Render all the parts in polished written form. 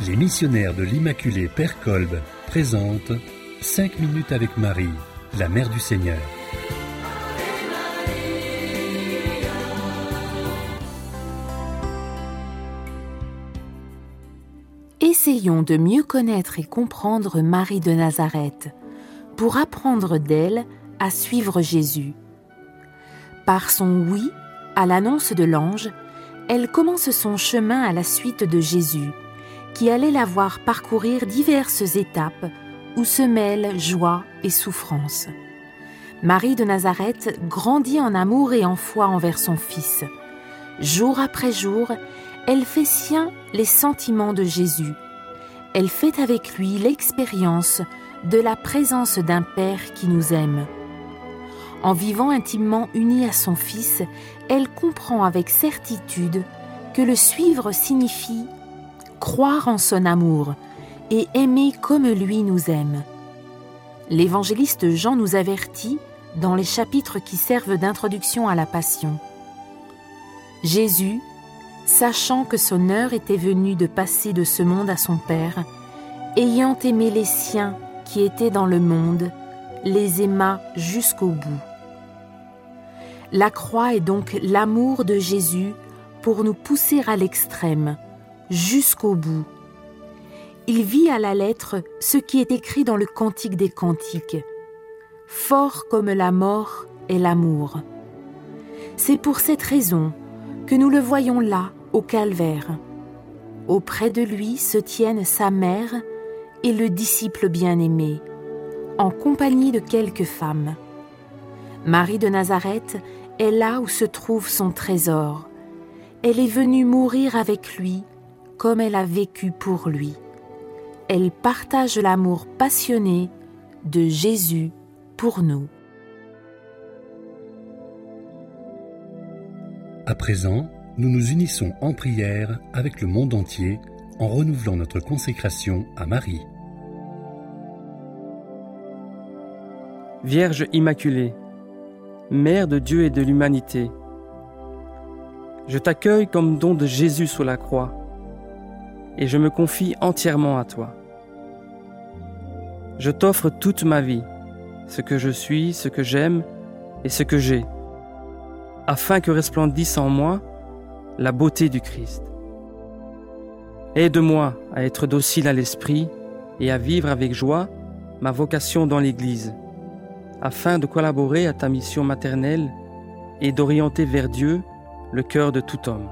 Les missionnaires de l'Immaculée Père Kolb présentent 5 minutes avec Marie, la Mère du Seigneur. Essayons de mieux connaître et comprendre Marie de Nazareth pour apprendre d'elle à suivre Jésus. Par son oui à l'annonce de l'ange, elle commence son chemin à la suite de Jésus, qui allait la voir parcourir diverses étapes où se mêlent joie et souffrance. Marie de Nazareth grandit en amour et en foi envers son Fils. Jour après jour, elle fait sien les sentiments de Jésus. Elle fait avec lui l'expérience de la présence d'un Père qui nous aime. En vivant intimement unie à son Fils, elle comprend avec certitude que le suivre signifie croire en son amour et aimer comme lui nous aime. L'évangéliste Jean nous avertit dans les chapitres qui servent d'introduction à la Passion. Jésus, sachant que son heure était venue de passer de ce monde à son Père, ayant aimé les siens qui étaient dans le monde, les aima jusqu'au bout. La croix est donc l'amour de Jésus pour nous pousser à l'extrême, jusqu'au bout. Il vit à la lettre ce qui est écrit dans le Cantique des Cantiques. Fort comme la mort est l'amour. C'est pour cette raison que nous le voyons là, au calvaire. Auprès de lui se tiennent sa mère et le disciple bien-aimé, en compagnie de quelques femmes. Marie de Nazareth est là où se trouve son trésor. Elle est venue mourir avec lui comme elle a vécu pour lui. Elle partage l'amour passionné de Jésus pour nous. À présent, nous nous unissons en prière avec le monde entier en renouvelant notre consécration à Marie. Vierge Immaculée, Mère de Dieu et de l'humanité, je t'accueille comme don de Jésus sur la croix et je me confie entièrement à toi. Je t'offre toute ma vie, ce que je suis, ce que j'aime et ce que j'ai, afin que resplendisse en moi la beauté du Christ. Aide-moi à être docile à l'esprit et à vivre avec joie ma vocation dans l'Église, afin de collaborer à ta mission maternelle et d'orienter vers Dieu le cœur de tout homme.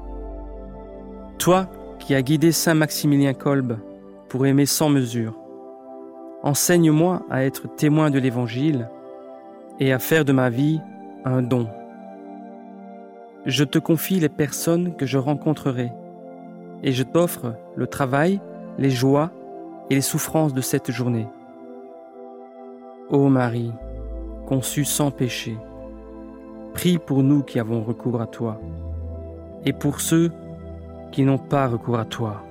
Toi qui as guidé Saint Maximilien Kolb pour aimer sans mesure, enseigne-moi à être témoin de l'Évangile et à faire de ma vie un don. Je te confie les personnes que je rencontrerai et je t'offre le travail, les joies et les souffrances de cette journée. Ô Marie, conçue sans péché, prie pour nous qui avons recours à toi et pour ceux qui n'ont pas recours à toi.